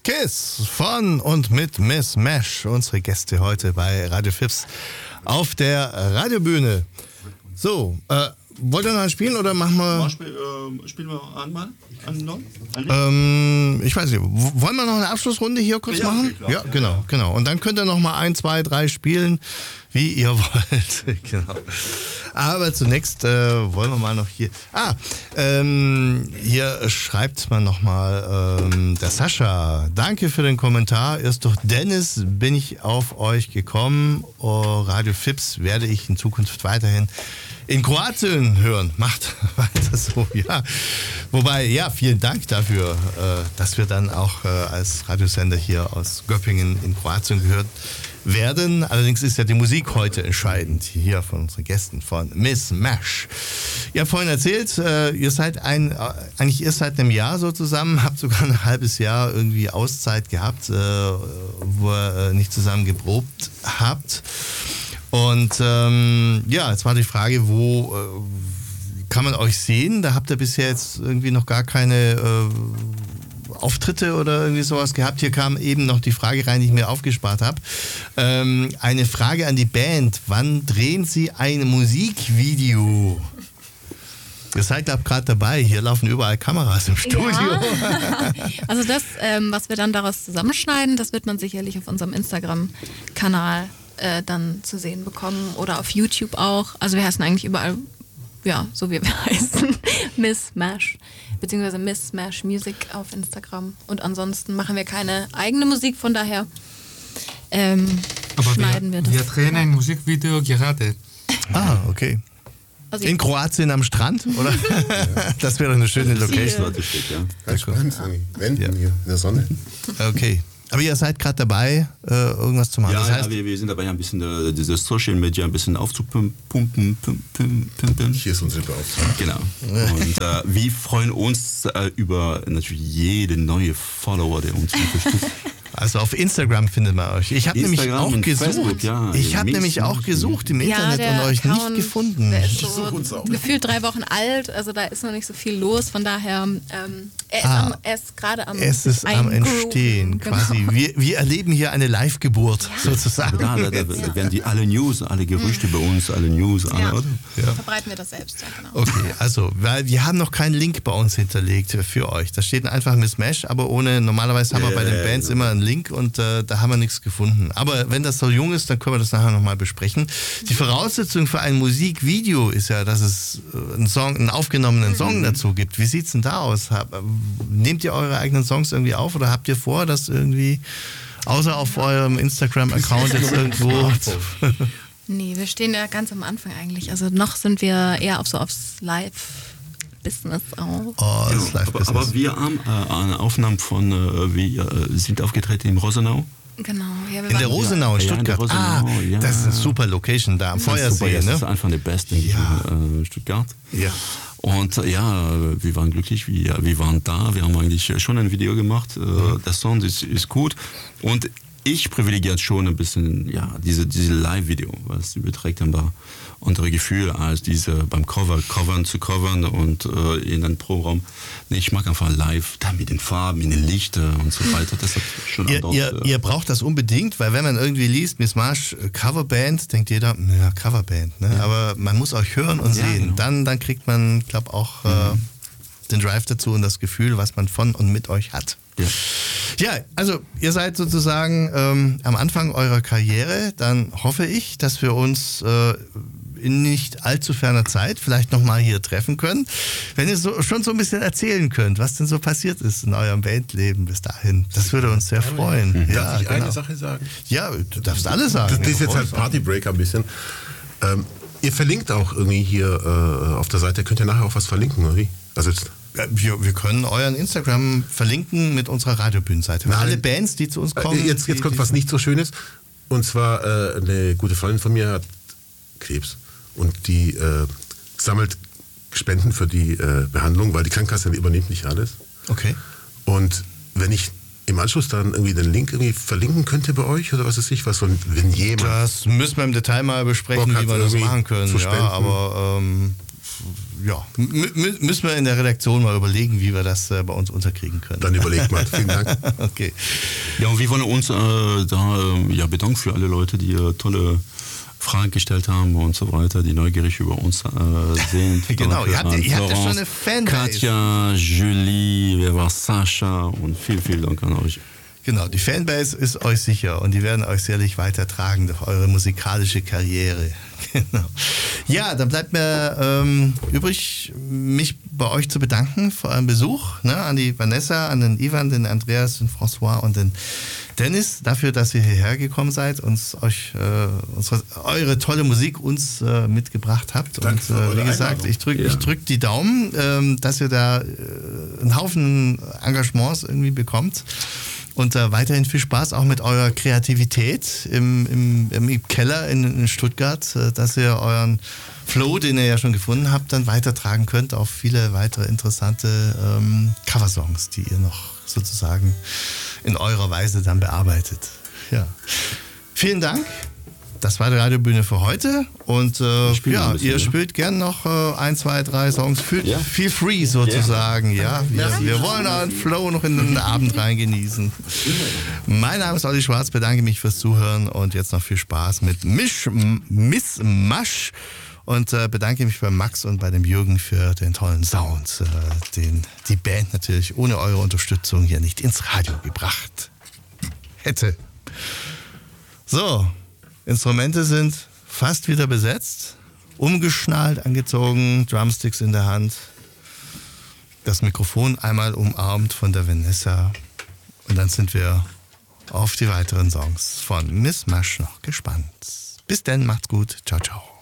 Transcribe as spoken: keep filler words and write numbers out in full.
Kiss von und mit Miss Mesh, unsere Gäste heute bei Radio Fips auf der Radiobühne. So, äh, wollt ihr noch spielen oder machen wir... Mal spiel, äh, spielen wir einmal? An, noch? Ähm, ich weiß nicht, w- wollen wir noch eine Abschlussrunde hier kurz Ja, machen? okay, klar. Ja, genau, genau. Und dann könnt ihr noch mal ein, zwei, drei spielen, wie ihr wollt. Genau. Aber zunächst äh, wollen wir mal noch hier... Ah, ähm, hier schreibt man noch mal, ähm, der Sascha, danke für den Kommentar. Erst durch Dennis bin ich auf euch gekommen. Oh, Radio Fips werde ich in Zukunft weiterhin in Kroatien hören. Macht weiter so, ja. Wobei, ja, vielen Dank dafür, äh, dass wir dann auch äh, als Radiosender hier aus Göppingen in Kroatien gehört werden. Allerdings ist ja die Musik heute entscheidend, hier von unseren Gästen von Miss Mesh. Ihr habt vorhin erzählt, äh, ihr seid ein, äh, eigentlich erst seit einem Jahr so zusammen, habt sogar ein halbes Jahr irgendwie Auszeit gehabt, äh, wo ihr äh, nicht zusammen geprobt habt. Und ähm, ja, jetzt war die Frage, wo äh, kann man euch sehen? Da habt ihr bisher jetzt irgendwie noch gar keine äh, Auftritte oder irgendwie sowas gehabt. Hier kam eben noch die Frage rein, die ich mir aufgespart habe. Ähm, eine Frage an die Band. Wann drehen Sie ein Musikvideo? Ihr seid gerade dabei. Hier laufen überall Kameras im Studio. Ja. Also das, ähm, was wir dann daraus zusammenschneiden, das wird man sicherlich auf unserem Instagram-Kanal äh, dann zu sehen bekommen oder auf YouTube auch. Also wir heißen eigentlich überall, ja, so wie wir heißen, Miss Mesh, beziehungsweise Miss Mesh Music auf Instagram. Und ansonsten machen wir keine eigene Musik, von daher ähm, Aber schneiden wir, wir das. Wir drehen ein Musikvideo gerade. Ah, okay. Also In Kroatien am Strand, oder? Das wäre doch eine schöne Location. Ganz spannend, Wenden ja. hier in der Sonne. Okay. Aber ihr seid gerade dabei, äh, irgendwas zu machen. Ja, das heißt, ja wir, wir sind dabei, ein bisschen äh, diese Social Media ein bisschen aufzupumpen. Pumpen, pumpen, pumpen. Hier ist unsere Beauftragte. Genau. Und äh, wir freuen uns äh, über natürlich jede neue Follower, der uns unterstützt. Also auf Instagram findet man euch. Ich habe nämlich Instagram auch und gesucht. Facebook, ja. ich habe Ja, nämlich auch gesucht im Internet der und euch Account, nicht gefunden. Der ist Ich suche uns so auch. gefühlt drei Wochen alt, also da ist noch nicht so viel los. Von daher, ähm, er ist, Ah. am- er ist gerade am Es ist am Eingrooven, Entstehen, genau. quasi. Wir, wir erleben hier eine Live-Geburt, sozusagen. Da, da, da werden die alle News, alle Gerüchte bei uns, alle News, alle, Ja. oder? Ja. Verbreiten wir das selbst, ja genau. Okay, also, weil wir haben noch keinen Link bei uns hinterlegt für euch. Da steht einfach Miss Mesh, aber ohne, normalerweise haben wir bei den Bands immer einen Link und äh, da haben wir nichts gefunden. Aber wenn das so jung ist, dann können wir das nachher nochmal besprechen. Die Voraussetzung für ein Musikvideo ist ja, dass es äh, einen Song, einen aufgenommenen Song dazu gibt. Wie sieht's denn da aus? Hab, äh, nehmt ihr eure eigenen Songs irgendwie auf oder habt ihr vor, das irgendwie, außer auf eurem Instagram-Account jetzt irgendwo... Nee, wir stehen ja ganz am Anfang eigentlich. Also noch sind wir eher auf so aufs Live-Business auch. Oh, das ist Ja, aber, Live-Business. aber wir haben äh, eine Aufnahme von, äh, wir äh, sind aufgetreten in Rosenau. Genau. Ja, wir In der waren- Rosenau in Ja, in der Stuttgart. Rosenau, ah, ja. das ist eine super Location da am Das ist super, Feuersee, Das ist ne? einfach der beste Ja. in äh, Stuttgart. Ja. Und äh, ja, wir waren glücklich, wir, wir waren da, wir haben eigentlich schon ein Video gemacht, äh, der Sound ist, ist gut und ich privilegiert schon ein bisschen, ja, diese, diese Live-Video, was überträgt ein paar andere Gefühle als diese beim Cover, covern zu covern und äh, in einem Programm. Nee, ich mag einfach live, da mit den Farben, mit den Lichtern und so weiter, das hat schon Ihr, anderes, ihr, äh, ihr braucht das unbedingt, weil wenn man irgendwie liest, Miss Marsh, äh, Coverband, denkt jeder, naja, Coverband, ne? Aber man muss euch hören und Ja, sehen. genau. Dann, dann kriegt man, glaube auch äh, den Drive dazu und das Gefühl, was man von und mit euch hat. ja. Ja, also ihr seid sozusagen ähm, am Anfang eurer Karriere. Dann hoffe ich, dass wir uns äh, in nicht allzu ferner Zeit vielleicht nochmal hier treffen können. Wenn ihr so, schon so ein bisschen erzählen könnt, was denn so passiert ist in eurem Bandleben bis dahin. Das würde uns sehr freuen. Darf Ja, ich genau. eine Sache sagen? Ja, du darfst alles sagen. Das, das ist jetzt halt Partybreaker ein bisschen. Ähm, ihr verlinkt auch irgendwie hier äh, auf der Seite, könnt ihr nachher auch was verlinken, oder wie? Also jetzt, Ja, wir, wir können euren Instagram verlinken mit unserer Radiobühnenseite. Nein. Alle Bands, die zu uns kommen. äh, jetzt, jetzt die, kommt die was nicht so Schönes. Und zwar äh, eine gute Freundin von mir hat Krebs und die äh, sammelt Spenden für die äh, Behandlung, weil die Krankenkasse übernimmt nicht alles. Okay. Und wenn ich im Anschluss dann irgendwie den Link irgendwie verlinken könnte bei euch oder was weiß ich was, und wenn jemand... Das müssen wir im Detail mal besprechen, Bock hat, wie wir das irgendwie machen können. zu Ja, spenden. aber ähm, ja, m- m- müssen wir in der Redaktion mal überlegen, wie wir das äh, bei uns unterkriegen können. Dann überlegt mal. Vielen Dank. Okay. Ja, und wir wollen uns äh, da äh, ja, bedanken für alle Leute, die äh, tolle Fragen gestellt haben und so weiter, die neugierig über uns äh, sind. Genau, Danke ihr habt, an ihr habt ja Florence, schon eine Fanbase. Katja, Julie, wer war Sascha und vielen, vielen Dank an euch. Genau, die Fanbase ist euch sicher und die werden euch sicherlich weitertragen durch eure musikalische Karriere. Genau. Ja, dann bleibt mir ähm, übrig, mich bei euch zu bedanken für euren Besuch, ne, an die Vanessa, an den Ivan, den Andreas, den François und den Dennis, dafür, dass ihr hierher gekommen seid, uns euch äh, unsere, eure tolle Musik uns äh, mitgebracht habt. Danke und für äh, eure wie gesagt, Einladung. ich drücke Ja. ich drück die Daumen, ähm, dass ihr da äh, einen Haufen Engagements irgendwie bekommt. Und äh, weiterhin viel Spaß auch mit eurer Kreativität im, im, im Keller in, in Stuttgart, äh, dass ihr euren Flow, den ihr ja schon gefunden habt, dann weitertragen könnt auf viele weitere interessante ähm, Coversongs, die ihr noch sozusagen in eurer Weise dann bearbeitet. Ja. Vielen Dank. Das war die Radiobühne für heute. Und äh, spielen ja, ein bisschen, ihr ja. spielt gern noch äh, ein, zwei, drei Songs. Fühlt Ja. feel free sozusagen. Ja, wir, wir wollen euren Flow noch in den Abend rein genießen. Mein Name ist Olli Schwarz, bedanke mich fürs Zuhören und jetzt noch viel Spaß mit Misch, Miss Masch. Und äh, bedanke mich bei Max und bei dem Jürgen für den tollen Sound, äh, den die Band natürlich ohne eure Unterstützung hier nicht ins Radio gebracht hätte. So, Instrumente sind fast wieder besetzt, umgeschnallt, angezogen, Drumsticks in der Hand, das Mikrofon einmal umarmt von der Vanessa und dann sind wir auf die weiteren Songs von Miss Masch noch gespannt. Bis dann, macht's gut, ciao, ciao.